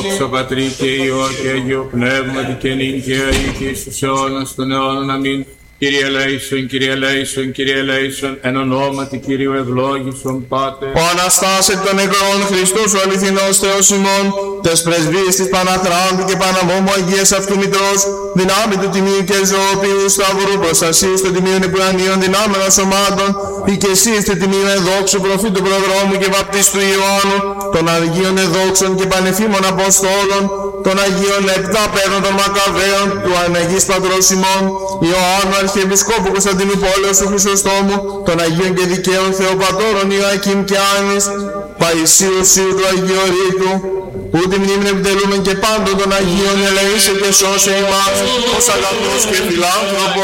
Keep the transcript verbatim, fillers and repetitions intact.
στο Πατρί και Υιό και Αγίο Πνεύματι και νυν και αεί και εις τους αιώνας των αιώνων. Αμήν. Κύριε ελέησον, Κύριε ελέησον, Κύριε ελέησον, εν ονόματι Κυρίου ευλόγησον Πάτερ. Ο Αναστάς εκ των νεκρών, Χριστός ο αληθινός Θεός ημών, τες πρεσβείες της Παναχράντου και Παναμόμου Αγίας αυτού Μητρός, δυνάμει του Τιμίου και Ζωοποιού Σταυρού προστασίου στο Τιμίο Νεπουρανίων δυνάμεων σωμάτων, οικεσίες του Τιμίου εδόξου προφήτου προδρόμου και βαπτίστου Ιωάννου, των Αγίων εδόξων και πανεφήμων Αποστόλων, των Αγίων επτά Παίρνων των Μακαβαίων, του Αναγής Πατρός ημών, Ιωάννου Αρχιεπισκόπου Κωνσταντινού Πόλεως του Χρυσοστόμου, των Αγίων και Δικαίων Θεοπατώρων Ιωακήμ και Άννης, Παϊσίου Σίου του Αγιορείτου, που τη μνήμη επιτελούμε και πάντων των Αγίων ελεήσε και σώσε ημάς, ως αγαθός και φιλάνθρωπος.